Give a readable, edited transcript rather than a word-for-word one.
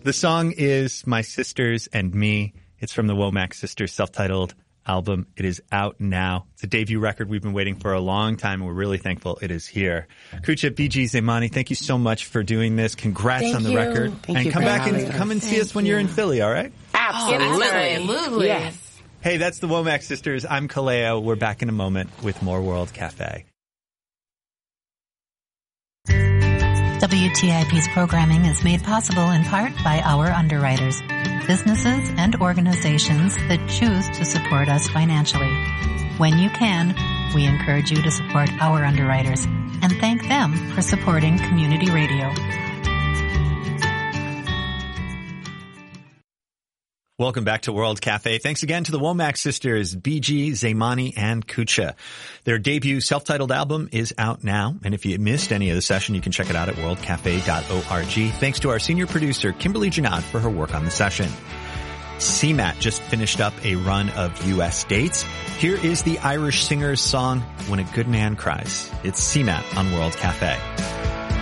The song is My Sisters and Me. It's from the Womack Sisters self-titled album. It is out now. It's a debut record we've been waiting for a long time, and we're really thankful it is here. Kucha, BG, Zaimani, thank you so much for doing this. Congrats on the record. And come back and come and see us when you're in Philly, all right? Absolutely. Yes. Hey, that's the Womack Sisters. I'm Kaleo. We're back in a moment with more World Cafe. WTIP's programming is made possible in part by our underwriters, businesses and organizations that choose to support us financially. When you can, we encourage you to support our underwriters and thank them for supporting community radio. Welcome back to World Cafe. Thanks again to the Womack Sisters, BG, Zaimani, and Kucha. Their debut self-titled album is out now, and if you missed any of the session, you can check it out at worldcafe.org. Thanks to our senior producer, Kimberly Janad, for her work on the session. CMAT just finished up a run of U.S. dates. Here is the Irish singer's song, When a Good Man Cries. It's CMAT on World Cafe.